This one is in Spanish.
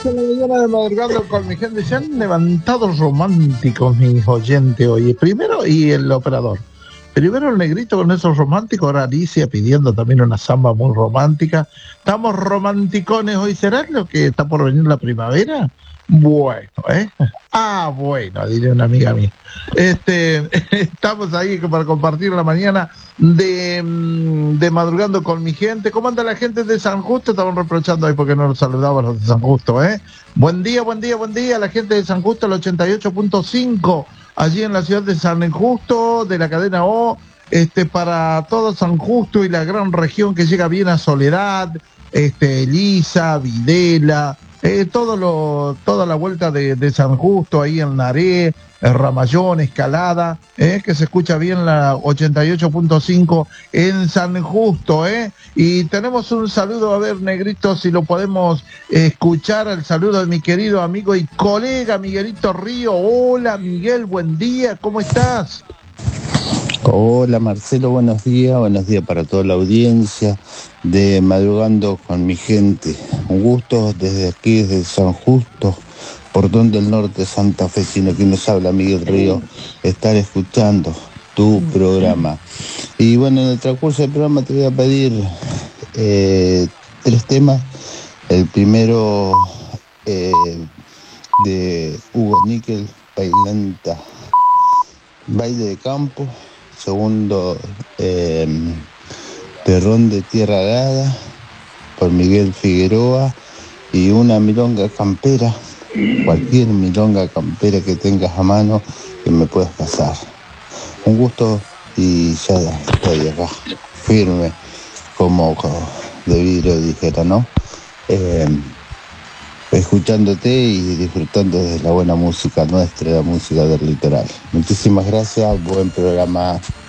8 de la mañana de madrugada con mi gente. Se han levantado románticos mis oyentes hoy. Primero, y el operador. Primero el negrito con esos románticos, ahora Alicia pidiendo también una samba muy romántica. Estamos romanticones hoy. ¿Será lo que está por venir la primavera? Bueno, ¿eh? Ah, bueno, diría una amiga mía. Estamos ahí para compartir la mañana de madrugando con mi gente. ¿Cómo anda la gente de San Justo? Estaban reprochando ahí porque no los saludaba a los de San Justo, ¿eh? Buen día, buen día, buen día. La gente de San Justo, el 88.5, allí en la ciudad de San Justo, de la cadena O, para todo San Justo y la gran región que llega bien a Soledad, Elisa, Videla, toda la vuelta de San Justo, ahí en Naré, Ramallón, Escalada, que se escucha bien la 88.5 en San Justo, y tenemos un saludo, a ver, negrito, si lo podemos escuchar, el saludo de mi querido amigo y colega Miguelito Río. Hola Miguel, buen día, ¿cómo estás? Hola Marcelo, buenos días para toda la audiencia de Madrugando con mi gente. Un gusto desde aquí, desde San Justo, Portón del Norte, Santa Fe, sino que nos habla Miguel Río, estar escuchando tu programa. Y bueno, en el transcurso del programa te voy a pedir 3 temas. El primero de Hugo Níquel, Bailanta, Baile de Campo. Segundo, Terrón de Tierra Arada, por Miguel Figueroa. Y una milonga campera, cualquier milonga campera que tengas a mano que me puedas pasar. Un gusto y ya estoy acá, firme, como de vidrio dijera, ¿no? Escuchándote y disfrutando de la buena música nuestra, la música del litoral. Muchísimas gracias, buen programa.